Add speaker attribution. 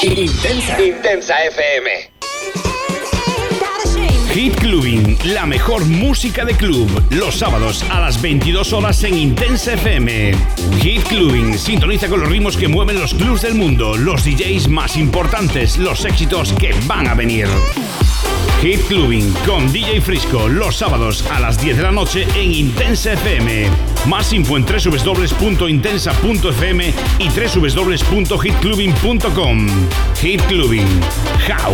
Speaker 1: Intensa FM.
Speaker 2: Hit Clubbing, la mejor música de club, los sábados a las 22 horas en Intensa FM. Hit Clubbing, sintoniza con los ritmos que mueven los clubs del mundo, los DJs más importantes, los éxitos que van a venir. Hit Clubbing con DJ Frisco, los sábados a las 10 de la noche en Intensa FM. Más info en www.intensa.fm y www.hitclubbing.com. Hit Clubbing, House